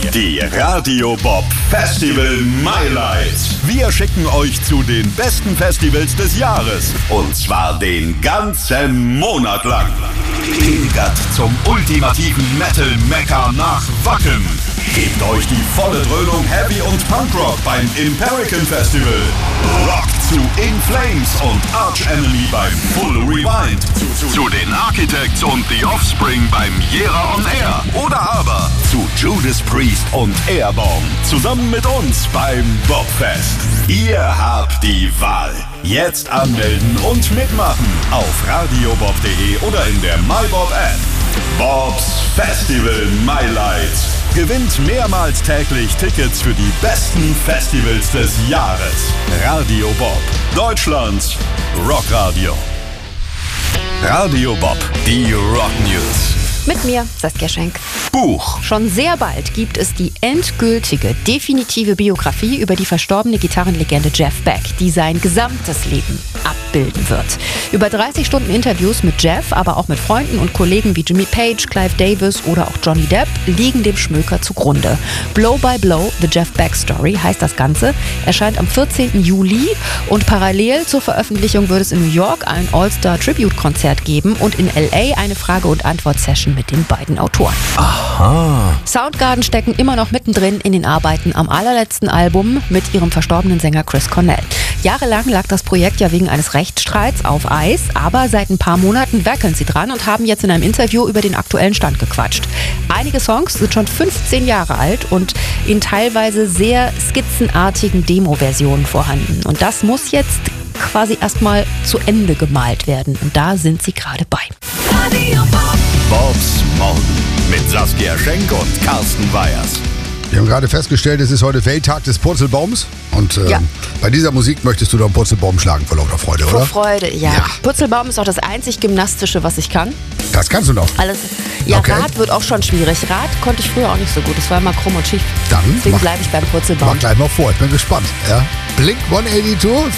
Die Radio Bob Festival Highlights. Wir schicken euch zu den besten Festivals des Jahres. Und zwar den ganzen Monat lang. Pilgert zum ultimativen Metal-Mecker nach Wacken. Gebt euch die volle Dröhnung Heavy und Punkrock beim Imperican Festival. Rockt zu In Flames und Arch Enemy beim Full Rewind. Zu den Architects und The Offspring beim Jera on Air. Oder aber zu Judas Priest und Airborne. Zusammen mit uns beim Bobfest. Ihr habt die Wahl. Jetzt anmelden und mitmachen auf radiobob.de oder in der MyBob-App. Bobs Festival Highlights. Gewinnt mehrmals täglich Tickets für die besten Festivals des Jahres. Radio Bob, Deutschlands Rockradio. Radio Bob, die Rock News. Mit mir, Saskia Schenk. Buch. Schon sehr bald gibt es die endgültige, definitive Biografie über die verstorbene Gitarrenlegende Jeff Beck, die sein gesamtes Leben abbilden wird. Über 30 Stunden Interviews mit Jeff, aber auch mit Freunden und Kollegen wie Jimmy Page, Clive Davis oder auch Johnny Depp liegen dem Schmöker zugrunde. Blow by Blow, The Jeff Beck Story heißt das Ganze, erscheint am 14. Juli und parallel zur Veröffentlichung wird es in New York ein All-Star-Tribute-Konzert geben und in L.A. eine Frage- und Antwort-Session mit den beiden Autoren. Aha. Soundgarden stecken immer noch mittendrin in den Arbeiten am allerletzten Album mit ihrem verstorbenen Sänger Chris Cornell. Jahrelang lag das Projekt ja wegen eines Rechtsstreits auf Eis, aber seit ein paar Monaten werkeln sie dran und haben jetzt in einem Interview über den aktuellen Stand gequatscht. Einige Songs sind schon 15 Jahre alt und in teilweise sehr skizzenartigen Demo-Versionen vorhanden. Und das muss jetzt quasi erstmal zu Ende gemalt werden. Und da sind sie gerade bei. Bobs Morgen mit Saskia Schenk und Carsten Weyers. Wir haben gerade festgestellt, es ist heute Welttag des Purzelbaums. Und Ja. bei dieser Musik möchtest du doch einen Purzelbaum schlagen vor lauter Freude, Vor oder? Freude, ja. Ja. Purzelbaum ist auch das einzig Gymnastische, was ich kann. Das kannst du doch. Alles. Ja, Okay. Rad wird auch schon schwierig. Rad konnte ich früher auch nicht so gut. Das war immer krumm und schief. Dann Deswegen mach- bleibe ich beim Purzelbaum. Mach gleich mal vor, ich bin gespannt. Ja? Blink 182,